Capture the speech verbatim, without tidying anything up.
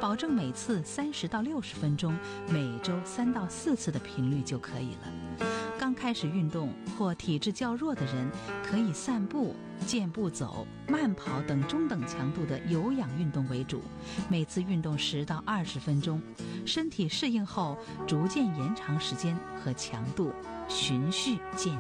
保证每次三十到六十分钟，每周三到四次的频率就可以了。刚开始运动或体质较弱的人，可以散步、健步走、慢跑等中等强度的有氧运动为主，每次运动十到二十分钟，身体适应后逐渐延长时间和强度，循序渐